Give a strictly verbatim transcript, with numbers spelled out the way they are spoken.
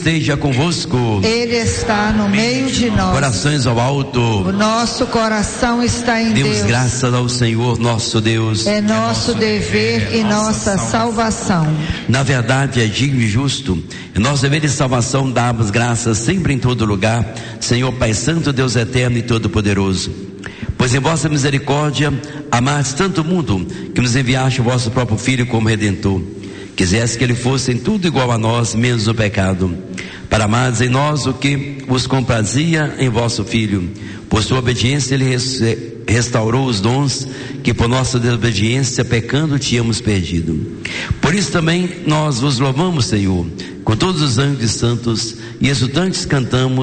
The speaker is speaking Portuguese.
esteja convosco. Ele está no meio de nós. Corações ao alto. O nosso coração está em Deus. Demos graças ao Senhor nosso Deus. É nosso dever e nossa salvação. Na verdade é digno e justo, é nosso dever e salvação darmos graças sempre em todo lugar, Senhor Pai Santo, Deus eterno e todo-poderoso. Pois em vossa misericórdia amaste tanto o mundo, que nos enviaste o vosso próprio Filho como Redentor. Quisesse que ele fosse em tudo igual a nós, menos o pecado, para amares em nós o que vos comprazia em vosso Filho. Por sua obediência ele restaurou os dons que por nossa desobediência pecando tínhamos perdido. Por isso também nós vos louvamos, Senhor, com todos os anjos e santos, e exultantes cantamos